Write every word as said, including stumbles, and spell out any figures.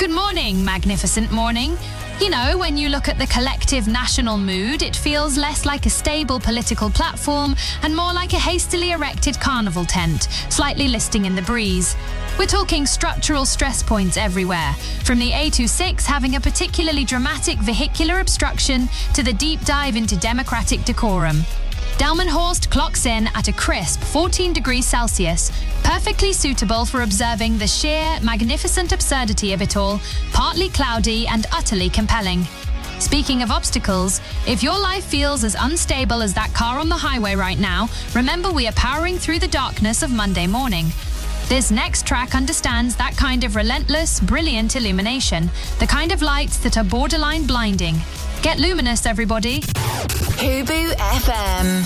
Good morning, magnificent morning. You know, when you look at the collective national mood, it feels less like a stable political platform and more like a hastily erected carnival tent, slightly listing in the breeze. We're talking structural stress points everywhere, from the A twenty-six having a particularly dramatic vehicular obstruction to the deep dive into democratic decorum. Delmenhorst clocks in at a crisp fourteen degrees Celsius, perfectly suitable for observing the sheer, magnificent absurdity of it all, partly cloudy and utterly compelling. Speaking of obstacles, if your life feels as unstable as that car on the highway right now, remember we are powering through the darkness of Monday morning. This next track understands that kind of relentless, brilliant illumination, the kind of lights that are borderline blinding. Get luminous, everybody. Hubu F M.